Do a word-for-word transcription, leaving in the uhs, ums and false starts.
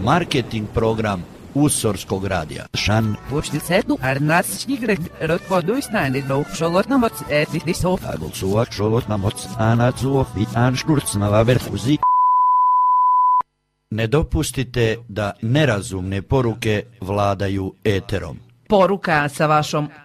marketing program Usorskog radija. Šan. Počticetu arnatsnigret rotvoduisnani no šolotnamoc etisov. Agulsuak šolotnamoc anacuov i anškurcnava verfuzi. Ne dopustite da nerazumne poruke vladaju eterom. Poruka sa vašom